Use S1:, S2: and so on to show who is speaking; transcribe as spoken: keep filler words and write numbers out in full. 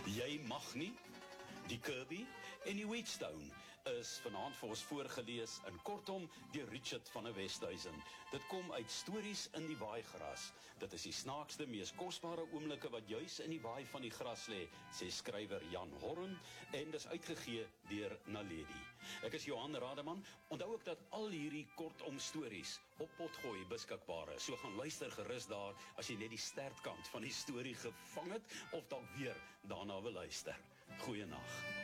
S1: Jy mag nie, die Kirby en die Wheatstone is vanaand vir ons voorgelees in kortom deur Richard van der Westhuizen. Dit kom uit Stories in die Waaigras. Dit is die snaakste, mees kosbare oomblikke wat juis in die waai van die gras lê, sê skrywer Jan Horren, en dis uitgegee deur Naledi. Ek is Johan Rademan. Onthou ook dat al hierdie kortom stories op Potgooi beskikbaar is. So gaan luister gerus daar as jy net die stertkant van die storie gevang het of dalk weer daarna wil luister. Goeienaand.